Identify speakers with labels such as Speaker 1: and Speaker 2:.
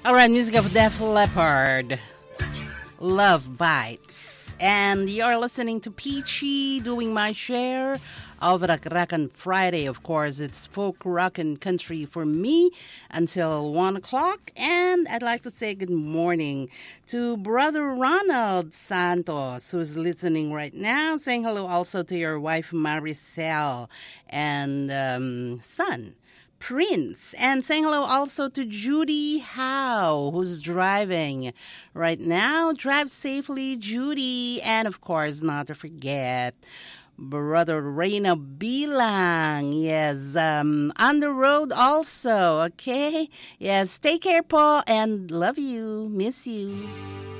Speaker 1: All right, music of Def Leppard, Love Bites. And you're listening to Peachy doing my share of Rock Rockin' Friday. Of course, it's folk rock and country for me until 1 o'clock. And I'd like to say good morning to Brother Ronald Santos, who's listening right now. Saying hello also to your wife, Maricel, and son, Prince, and saying hello also to Judy Howe, who's driving right now. Drive safely, Judy. And of course, not to forget Brother Reyna Bilang. Yes, on the road also, okay? Yes, take care, Paul, and love you, miss you.